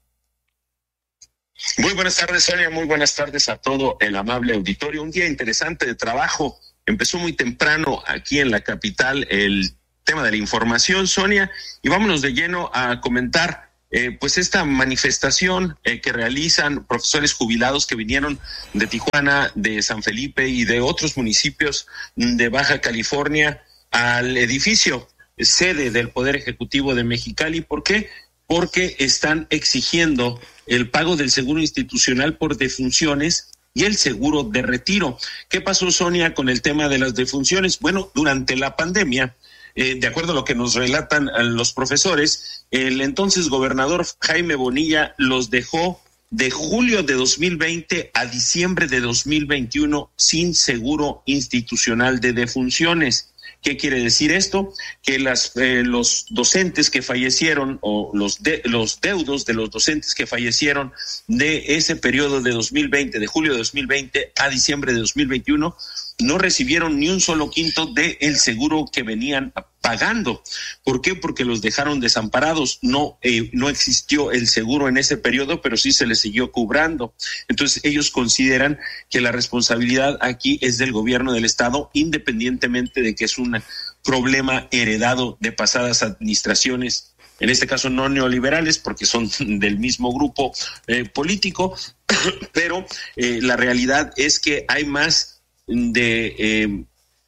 Muy buenas tardes, Sonia. Muy buenas tardes a todo el amable auditorio. Un día interesante de trabajo. Empezó muy temprano aquí en la capital el tema de la información, Sonia, y vámonos de lleno a comentar Eh, pues esta manifestación eh, que realizan profesores jubilados que vinieron de Tijuana, de San Felipe y de otros municipios de Baja California al edificio sede del Poder Ejecutivo de Mexicali. ¿Por qué? Porque están exigiendo el pago del seguro institucional por defunciones y el seguro de retiro. ¿Qué pasó, Sonia, con el tema de las defunciones? Bueno, durante la pandemia, Eh, de acuerdo a lo que nos relatan los profesores, el entonces gobernador Jaime Bonilla los dejó de julio de dos mil veinte a diciembre de dos mil veintiuno sin seguro institucional de defunciones. ¿Qué quiere decir esto? Que las eh, los docentes que fallecieron o los de, los deudos de los docentes que fallecieron de ese periodo de dos mil veinte, de julio de dos mil veinte a diciembre de dos mil veintiuno, no recibieron ni un solo quinto de el seguro que venían pagando. ¿Por qué? Porque los dejaron desamparados. No, eh, no existió el seguro en ese periodo, pero sí se les siguió cobrando. Entonces ellos consideran que la responsabilidad aquí es del gobierno del estado, independientemente de que es un problema heredado de pasadas administraciones, en este caso no neoliberales, porque son del mismo grupo eh, político, pero eh, la realidad es que hay más de eh,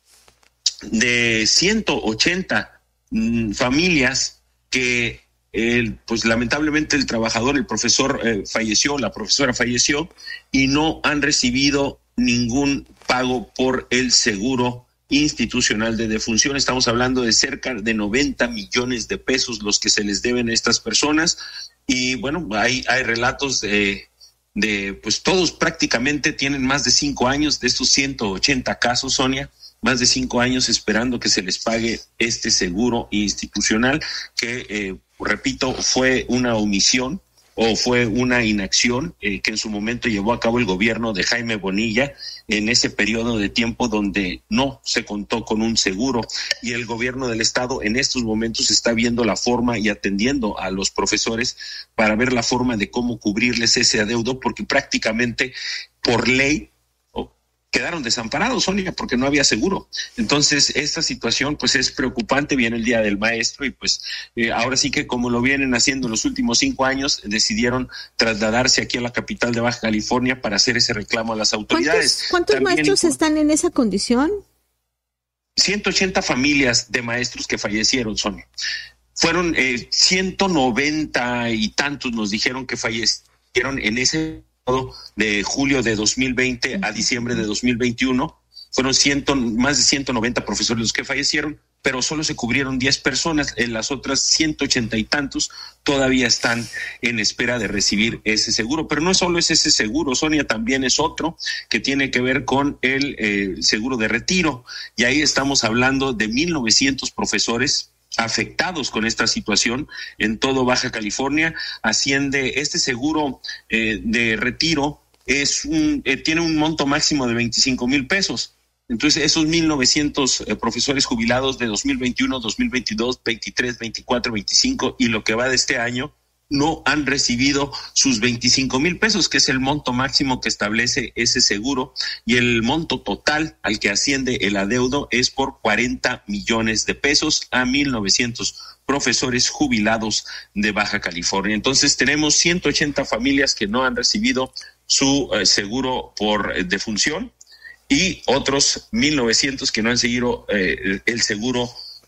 de ciento ochenta mm, familias que eh, pues lamentablemente el trabajador, el profesor eh, falleció, la profesora falleció y no han recibido ningún pago por el seguro institucional de defunción. Estamos hablando de cerca de noventa millones de pesos los que se les deben a estas personas, y bueno, hay, hay relatos de de pues todos prácticamente tienen más de cinco años de estos ciento ochenta casos, Sonia, más de cinco años esperando que se les pague este seguro institucional que, eh, repito, fue una omisión o fue una inacción eh, que en su momento llevó a cabo el gobierno de Jaime Bonilla en ese periodo de tiempo donde no se contó con un seguro, y el gobierno del estado en estos momentos está viendo la forma y atendiendo a los profesores para ver la forma de cómo cubrirles ese adeudo, porque prácticamente por ley quedaron desamparados, Sonia, porque no había seguro. Entonces, esta situación pues es preocupante. Viene el Día del Maestro y pues eh, ahora sí que, como lo vienen haciendo en los últimos cinco años, decidieron trasladarse aquí a la capital de Baja California para hacer ese reclamo a las autoridades. ¿Cuántos, cuántos maestros están en esa condición? ciento ochenta familias de maestros que fallecieron, Sonia. Fueron eh, ciento noventa y tantos, nos dijeron, que fallecieron en ese de julio de dos mil veinte a diciembre de dos mil veintiuno. Fueron ciento, más de ciento noventa profesores los que fallecieron, pero solo se cubrieron diez personas. En las otras ciento ochenta y tantos todavía están en espera de recibir ese seguro. Pero no solo es ese seguro, Sonia, también es otro que tiene que ver con el eh, seguro de retiro, y ahí estamos hablando de mil novecientos profesores afectados con esta situación en todo Baja California. Asciende este seguro eh, de retiro, es un eh, tiene un monto máximo de veinticinco mil pesos. Entonces, esos mil novecientos eh, profesores jubilados de dos mil veintiuno, dos mil veintidós, veintitrés, veinticuatro, veinticinco y lo que va de este año no han recibido sus veinticinco mil pesos, que es el monto máximo que establece ese seguro, y el monto total al que asciende el adeudo es por cuarenta millones de pesos a mil novecientos profesores jubilados de Baja California. Entonces tenemos ciento ochenta familias que no han recibido su eh, seguro por eh, defunción, y otros mil novecientos que no han seguido eh, el seguro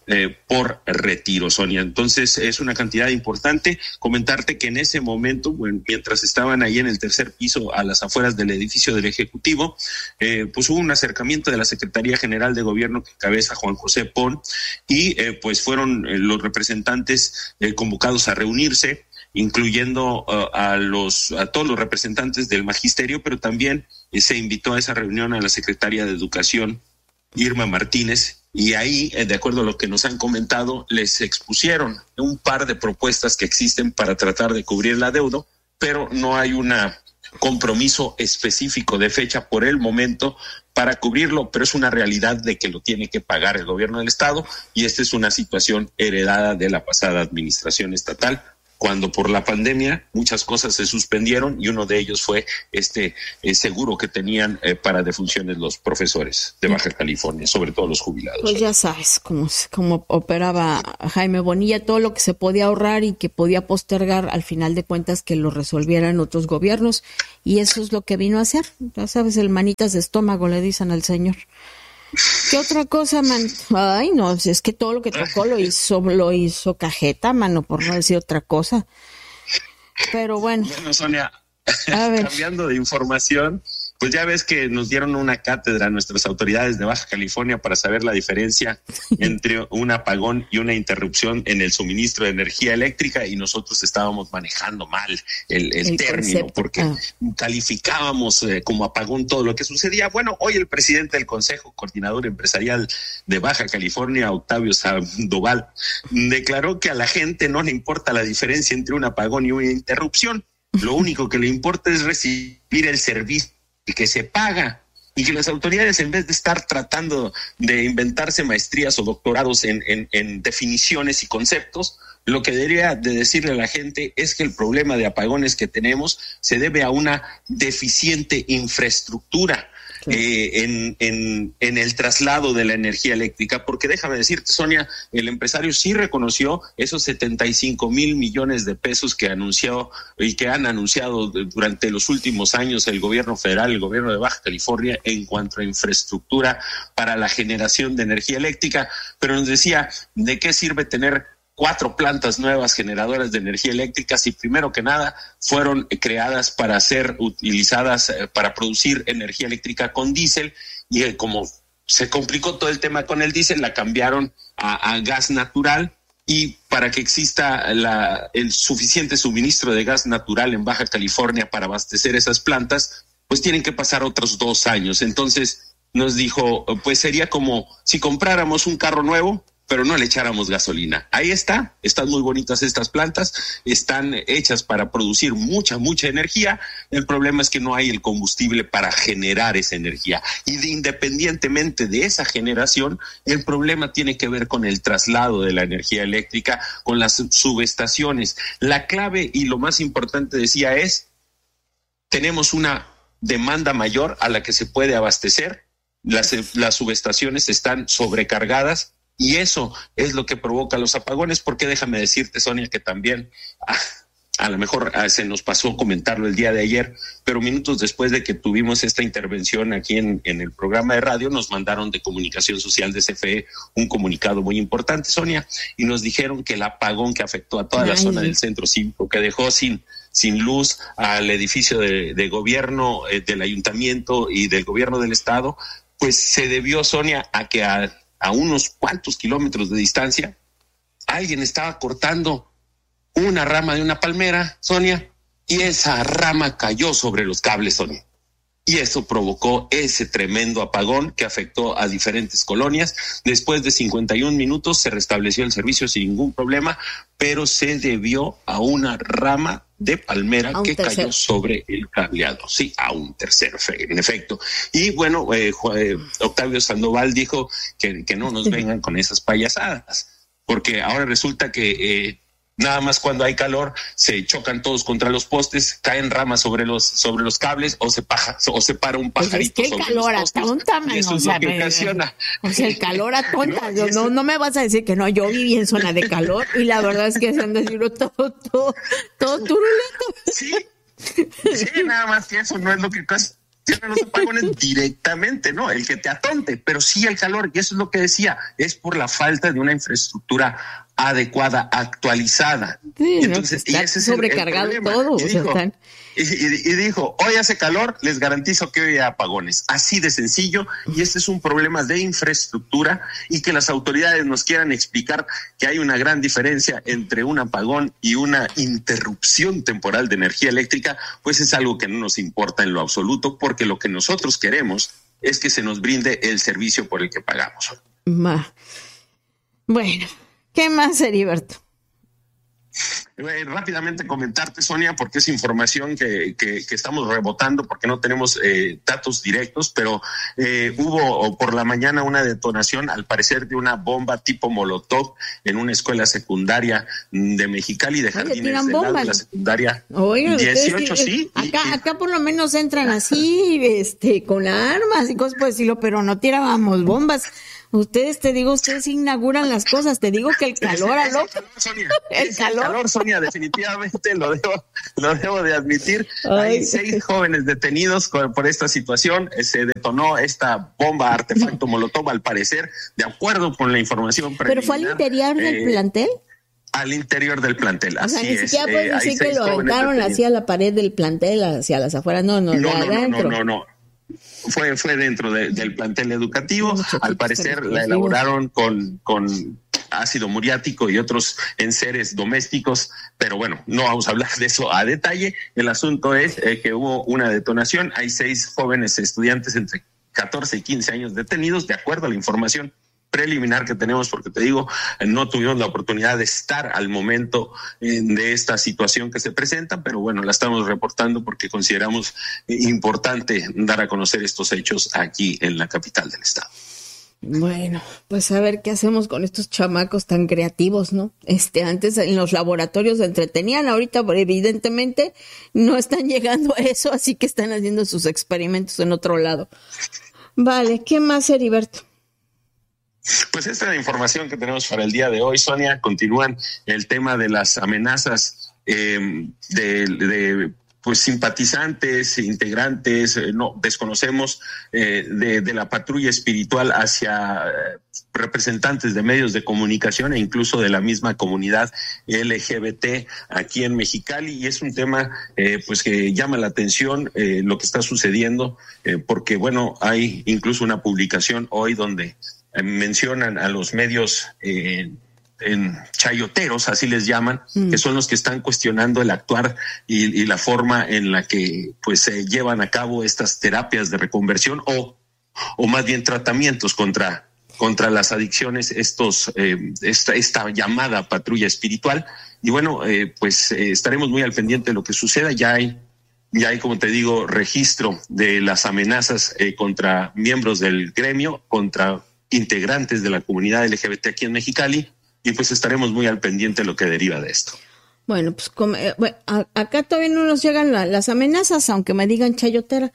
eh, por retiro, Sonia. Entonces es una cantidad importante. Comentarte que en ese momento, bueno, mientras estaban ahí en el tercer piso a las afueras del edificio del Ejecutivo, eh, pues hubo un acercamiento de la Secretaría General de Gobierno que cabeza Juan José Pon y eh, pues fueron eh, los representantes eh, convocados a reunirse, incluyendo uh, a los a todos los representantes del magisterio, pero también eh, se invitó a esa reunión a la secretaria de Educación, Irma Martínez, y ahí, eh, de acuerdo a lo que nos han comentado, les expusieron un par de propuestas que existen para tratar de cubrir la deuda, pero no hay un compromiso específico de fecha por el momento para cubrirlo, pero es una realidad de que lo tiene que pagar el gobierno del estado, y esta es una situación heredada de la pasada administración estatal, cuando por la pandemia muchas cosas se suspendieron y uno de ellos fue este eh, seguro que tenían eh, para defunciones los profesores de Baja California, sobre todo los jubilados. Pues ya sabes cómo, cómo operaba Jaime Bonilla, todo lo que se podía ahorrar y que podía postergar, al final de cuentas que lo resolvieran otros gobiernos, y eso es lo que vino a hacer. Ya sabes, el manitas de estómago le dicen al señor. ¿Qué otra cosa, man? Ay, no, es que todo lo que tocó lo hizo, lo hizo cajeta, mano, por no decir otra cosa. Pero bueno. Bueno, Sonia, cambiando de información, pues ya ves que nos dieron una cátedra a nuestras autoridades de Baja California para saber la diferencia entre un apagón y una interrupción en el suministro de energía eléctrica, y nosotros estábamos manejando mal el, el, el término, concepto. porque ah. calificábamos eh, como apagón todo lo que sucedía. Bueno, hoy el presidente del Consejo Coordinador Empresarial de Baja California, Octavio Sandoval, declaró que a la gente no le importa la diferencia entre un apagón y una interrupción. Lo único que le importa es recibir el servicio que se paga, y que las autoridades, en vez de estar tratando de inventarse maestrías o doctorados en, en, en definiciones y conceptos, lo que debería de decirle a la gente es que el problema de apagones que tenemos se debe a una deficiente infraestructura eh, en, en, en el traslado de la energía eléctrica, porque déjame decirte, Sonia, el empresario sí reconoció esos setenta y cinco mil millones de pesos que anunció y que han anunciado durante los últimos años el gobierno federal, el gobierno de Baja California, en cuanto a infraestructura para la generación de energía eléctrica, pero nos decía, ¿de qué sirve tener cuatro plantas nuevas generadoras de energía eléctrica si primero que nada fueron creadas para ser utilizadas eh, para producir energía eléctrica con diésel, y eh, como se complicó todo el tema con el diésel, la cambiaron a, a gas natural, y para que exista la, el suficiente suministro de gas natural en Baja California para abastecer esas plantas, pues tienen que pasar otros dos años. Entonces nos dijo, pues sería como si compráramos un carro nuevo, pero no le echáramos gasolina. Ahí está, están muy bonitas estas plantas, están hechas para producir mucha, mucha energía. El problema es que no hay el combustible para generar esa energía. Y de, independientemente de esa generación, el problema tiene que ver con el traslado de la energía eléctrica, con las subestaciones. La clave y lo más importante, decía, es, tenemos una demanda mayor a la que se puede abastecer, las, las subestaciones están sobrecargadas, y eso es lo que provoca los apagones, porque déjame decirte, Sonia, que también ah, a lo mejor ah, se nos pasó comentarlo el día de ayer, pero minutos después de que tuvimos esta intervención aquí en, en el programa de radio, nos mandaron de Comunicación Social de C F E un comunicado muy importante, Sonia, y nos dijeron que el apagón que afectó a toda Ay. la zona del centro cívico, que dejó sin sin luz al edificio de, de gobierno eh, del ayuntamiento y del gobierno del estado, pues se debió, Sonia, a que a a unos cuantos kilómetros de distancia, alguien estaba cortando una rama de una palmera, Sonia, y esa rama cayó sobre los cables, Sonia. Y eso provocó ese tremendo apagón que afectó a diferentes colonias. Después de cincuenta y un minutos se restableció el servicio sin ningún problema, pero se debió a una rama de palmera que tercero. cayó sobre el cableado. Sí, a un tercero, en efecto. Y bueno, eh, eh, Octavio Sandoval dijo que, que no nos vengan con esas payasadas, porque ahora resulta que eh, nada más cuando hay calor se chocan todos contra los postes, caen ramas sobre los sobre los cables, o se paja o se para un pajarito pues es que el calor atonta, man, eso o es sea, lo que me, ocasiona. O sea, el calor atonta. No, no, no me vas a decir que no. Yo viví en zona de calor y la verdad es que se anda haciendo todo, todo, todo turulento. Sí, sí, nada más que eso no es lo que ocasiona. tienen los apagones directamente, ¿no? El que te atonte, pero sí el calor, y eso es lo que decía, es por la falta de una infraestructura adecuada, actualizada. Sí, y entonces, no, y ese es sobrecargado el, el todo. Y o sea, dijo, están... y, y, y dijo, hoy hace calor, les garantizo que hoy hay apagones. Así de sencillo, y este es un problema de infraestructura, y que las autoridades nos quieran explicar que hay una gran diferencia entre un apagón y una interrupción temporal de energía eléctrica, pues es algo que no nos importa en lo absoluto, porque lo que nosotros queremos es que se nos brinde el servicio por el que pagamos. Ma. Bueno, ¿qué más, Heriberto? Eh, rápidamente comentarte, Sonia, porque es información que, que, que estamos rebotando porque no tenemos eh, datos directos, pero eh, hubo por la mañana una detonación, al parecer, de una bomba tipo Molotov en una escuela secundaria de Mexicali, de Jardines del Lago, de la secundaria Oigan, dieciocho, ustedes, sí. Acá, y, y... acá por lo menos entran así, este, con armas y cosas por decirlo, pero no tirábamos bombas. Ustedes, te digo, ustedes inauguran las cosas. Te digo que el calor, es, es ¿no? el calor, Sonia. El es calor. El calor, Sonia, definitivamente lo debo, lo debo de admitir. Ay. Hay seis jóvenes detenidos por esta situación. Se detonó esta bomba artefacto Molotov, al parecer, de acuerdo con la información preliminar. ¿Pero fue al interior del eh, plantel? Al interior del plantel, así o sea, ni es. siquiera puedes eh, decir que lo aventaron hacia la pared del plantel, hacia las afueras. No, no, no, de no, adentro. no, no, no, no. Fue, fue dentro de, del plantel educativo. Al parecer la elaboraron con, con ácido muriático y otros enseres domésticos, pero bueno, no vamos a hablar de eso a detalle. El asunto es eh, que hubo una detonación. Hay seis jóvenes estudiantes entre catorce y quince años detenidos, de acuerdo a la información preliminar que tenemos, porque te digo, no tuvimos la oportunidad de estar al momento eh, de esta situación que se presenta, pero bueno, la estamos reportando porque consideramos eh, importante dar a conocer estos hechos aquí en la capital del estado. Bueno, pues a ver qué hacemos con estos chamacos tan creativos, ¿no? Este, antes en los laboratorios se entretenían, ahorita evidentemente no están llegando a eso, así que están haciendo sus experimentos en otro lado. Vale, ¿qué más, Heriberto? Pues esta es la información que tenemos para el día de hoy, Sonia. Continúan el tema de las amenazas eh, de, de pues simpatizantes, integrantes, eh, no desconocemos eh, de, de la patrulla espiritual hacia eh, representantes de medios de comunicación e incluso de la misma comunidad L G B T aquí en Mexicali, y es un tema eh, pues que llama la atención eh, lo que está sucediendo, eh, porque bueno, hay incluso una publicación hoy donde mencionan a los medios eh, en chayoteros, así les llaman, mm. que son los que están cuestionando el actuar y, y la forma en la que pues se llevan a cabo estas terapias de reconversión o, o más bien tratamientos contra, contra las adicciones, estos eh, esta, esta llamada patrulla espiritual. Y bueno, eh, pues eh, estaremos muy al pendiente de lo que suceda. Ya hay Ya hay, como te digo, registro de las amenazas eh, contra miembros del gremio, contra integrantes de la comunidad L G B T aquí en Mexicali, y pues estaremos muy al pendiente de lo que deriva de esto. Bueno, pues como, eh, bueno, a, acá todavía no nos llegan la, las amenazas, aunque me digan chayotera,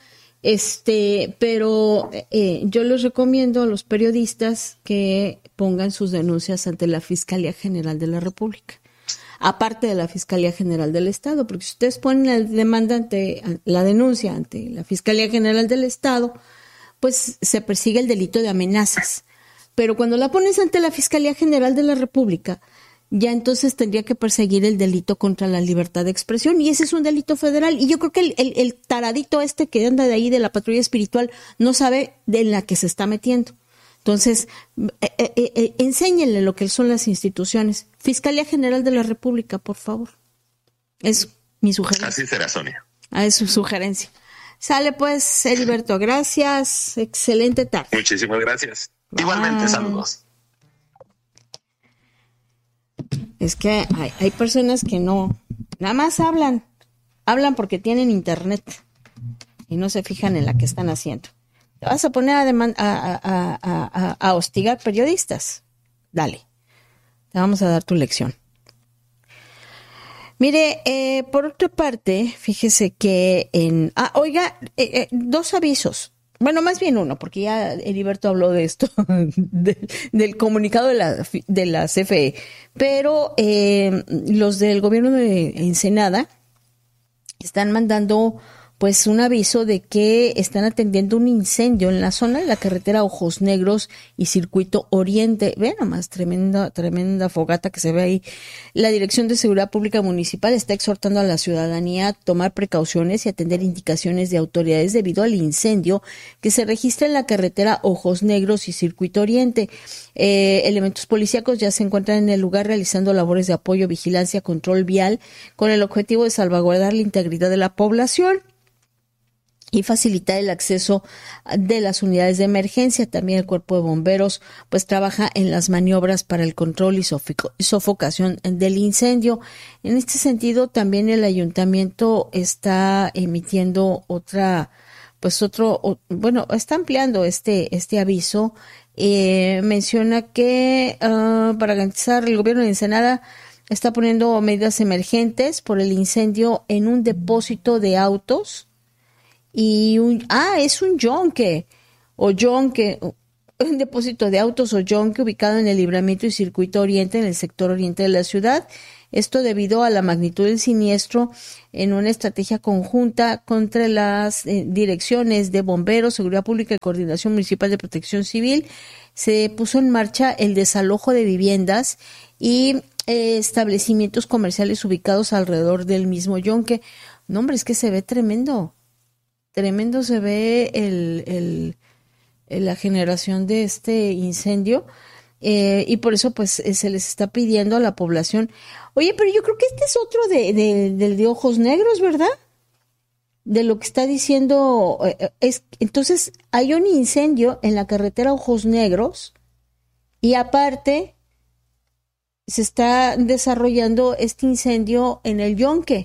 este, pero eh, yo les recomiendo a los periodistas que pongan sus denuncias ante la Fiscalía General de la República, aparte de la Fiscalía General del Estado, porque si ustedes ponen la demanda ante, la denuncia ante la Fiscalía General del Estado, pues se persigue el delito de amenazas. Pero cuando la pones ante la Fiscalía General de la República, ya entonces tendría que perseguir el delito contra la libertad de expresión, y ese es un delito federal. Y yo creo que el, el, el taradito este que anda de ahí de la patrulla espiritual no sabe de la que se está metiendo. Entonces, eh, eh, eh, enséñenle lo que son las instituciones. Fiscalía General de la República, por favor. Es mi sugerencia. Así será, Sonia. Ah, es su sugerencia. Sale pues, Heriberto, gracias, excelente tarde. Muchísimas gracias. Bye. Igualmente, saludos. Es que hay, hay personas que no, nada más hablan, hablan porque tienen internet y no se fijan en la que están haciendo. ¿Te vas a poner a, demand- a, a, a, a, a hostigar periodistas? Dale, te vamos a dar tu lección. Mire, eh, por otra parte, fíjese que en... Ah, oiga, eh, eh, dos avisos. Bueno, más bien uno, porque ya Heriberto habló de esto, de, del comunicado de la, de la C F E. Pero eh, los del gobierno de Ensenada están mandando pues un aviso de que están atendiendo un incendio en la zona de la carretera Ojos Negros y Circuito Oriente. Ve nomás, tremenda, tremenda fogata que se ve ahí. La Dirección de Seguridad Pública Municipal está exhortando a la ciudadanía a tomar precauciones y atender indicaciones de autoridades debido al incendio que se registra en la carretera Ojos Negros y Circuito Oriente. Eh, elementos policíacos ya se encuentran en el lugar realizando labores de apoyo, vigilancia, control vial, con el objetivo de salvaguardar la integridad de la población y facilitar el acceso de las unidades de emergencia. También el cuerpo de bomberos pues trabaja en las maniobras para el control y sofoco- sofocación del incendio. En este sentido, también el ayuntamiento está emitiendo otra, pues otro, o, bueno, está ampliando este, este aviso. Eh, menciona que uh, para garantizar el gobierno de Ensenada está poniendo medidas emergentes por el incendio en un depósito de autos. Y un, ah, es un yonque, o yonque, un depósito de autos o yonque ubicado en el Libramiento y Circuito Oriente, en el sector oriente de la ciudad. Esto debido a la magnitud del siniestro, en una estrategia conjunta contra las eh, direcciones de Bomberos, Seguridad Pública y Coordinación Municipal de Protección Civil. Se puso en marcha el desalojo de viviendas y eh, establecimientos comerciales ubicados alrededor del mismo yonque. No, hombre, es que se ve tremendo. Tremendo se ve el, el, el, la generación de este incendio eh, y por eso pues se les está pidiendo a la población. Oye, pero yo creo que este es otro de, de, del de Ojos Negros, ¿verdad? De lo que está diciendo. Eh, es entonces hay un incendio en la carretera Ojos Negros y aparte se está desarrollando este incendio en el yonque,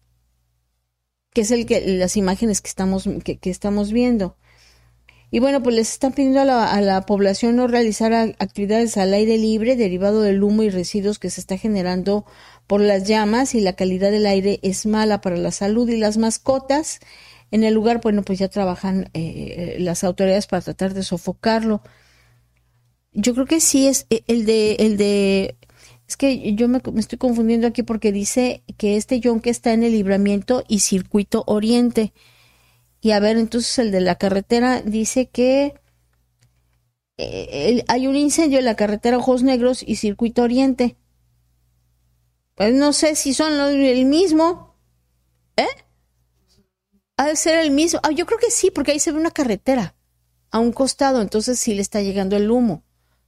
que es el que las imágenes que estamos que, que estamos viendo. Y bueno, pues les están pidiendo a la, a la población no realizar a, actividades al aire libre derivado del humo y residuos que se está generando por las llamas, y la calidad del aire es mala para la salud y las mascotas. En el lugar, bueno, pues ya trabajan eh, las autoridades para tratar de sofocarlo. Yo creo que sí es el de el de Es que yo me, me estoy confundiendo aquí porque dice que este yonque está en el Libramiento y Circuito Oriente. Y a ver, entonces el de la carretera dice que eh, el, hay un incendio en la carretera Ojos Negros y Circuito Oriente. Pues no sé si son los, el mismo. ¿Eh? Ha de ser el mismo. Ah, yo creo que sí, porque ahí se ve una carretera a un costado, entonces sí le está llegando el humo.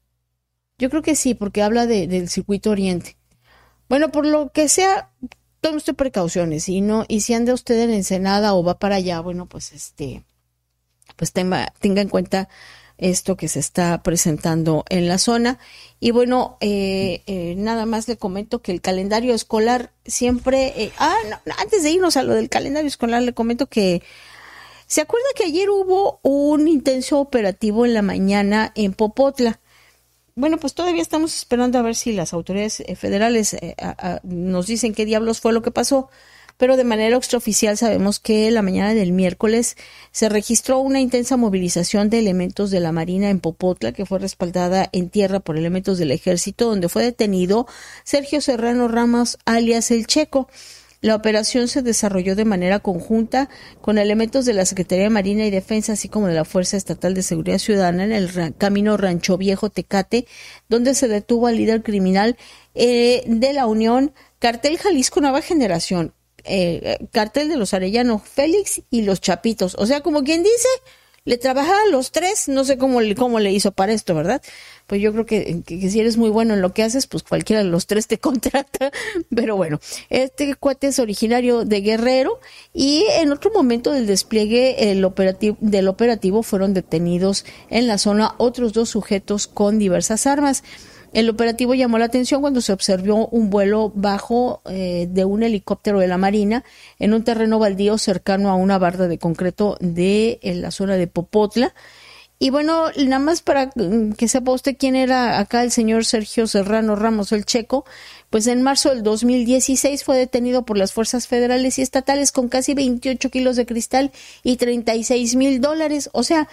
Yo creo que sí, porque habla de, del Circuito Oriente. Bueno, por lo que sea, tome usted precauciones. Y no, y si anda usted en Ensenada o va para allá, bueno, pues este, pues tenga, tenga en cuenta esto que se está presentando en la zona. Y bueno, eh, eh, nada más le comento que el calendario escolar siempre, eh, ah, no, antes de irnos a lo del calendario escolar, le comento que ¿se acuerda que ayer hubo un intenso operativo en la mañana en Popotla? Bueno, pues todavía estamos esperando a ver si las autoridades federales eh, a, a, nos dicen qué diablos fue lo que pasó, pero de manera extraoficial sabemos que la mañana del miércoles se registró una intensa movilización de elementos de la Marina en Popotla, que fue respaldada en tierra por elementos del Ejército, donde fue detenido Sergio Serrano Ramos, alias El Checo. La operación se desarrolló de manera conjunta con elementos de la Secretaría de Marina y Defensa, así como de la Fuerza Estatal de Seguridad Ciudadana en el ra- camino Rancho Viejo Tecate, donde se detuvo al líder criminal eh, de la Unión Cartel Jalisco Nueva Generación, eh, Cartel de los Arellano, Félix y los Chapitos. O sea, como quien dice, le trabajaba a los tres, no sé cómo, cómo le hizo para esto, ¿verdad? Pues yo creo que, que, que si eres muy bueno en lo que haces, pues cualquiera de los tres te contrata. Pero bueno, este cuate es originario de Guerrero y en otro momento del despliegue el operativo, del operativo fueron detenidos en la zona otros dos sujetos con diversas armas. El operativo llamó la atención cuando se observó un vuelo bajo eh, de un helicóptero de la Marina en un terreno baldío cercano a una barda de concreto de en la zona de Popotla. Y bueno, nada más para que sepa usted quién era acá el señor Sergio Serrano Ramos El Checo, pues en marzo del dos mil dieciséis fue detenido por las fuerzas federales y estatales con casi veintiocho kilos de cristal y treinta y seis mil dólares. O sea,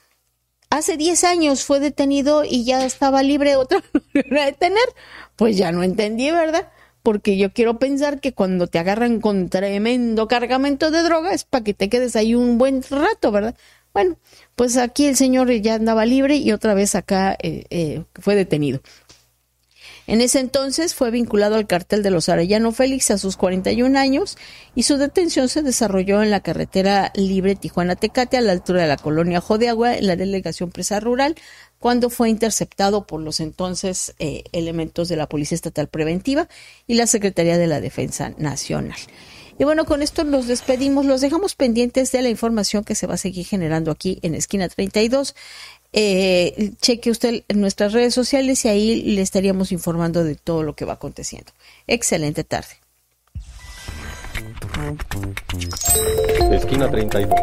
hace diez años fue detenido y ya estaba libre otra vez de detener. Pues ya no entendí, ¿verdad? porque yo quiero pensar que cuando te agarran con tremendo cargamento de droga es para que te quedes ahí un buen rato, ¿verdad? Bueno, pues aquí el señor ya andaba libre y otra vez acá eh, eh, fue detenido. En ese entonces fue vinculado al cártel de los Arellano Félix a sus cuarenta y un años y su detención se desarrolló en la carretera libre Tijuana-Tecate a la altura de la colonia Ojo de Agua en la delegación Presa Rural, cuando fue interceptado por los entonces eh, elementos de la Policía Estatal Preventiva y la Secretaría de la Defensa Nacional. Y bueno, con esto nos despedimos, los dejamos pendientes de la información que se va a seguir generando aquí en Esquina treinta y dos. Eh, cheque usted en nuestras redes sociales y ahí le estaríamos informando de todo lo que va aconteciendo. Excelente tarde. Esquina treinta y dos.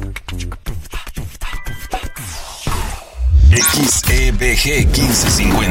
X E B G quince cincuenta.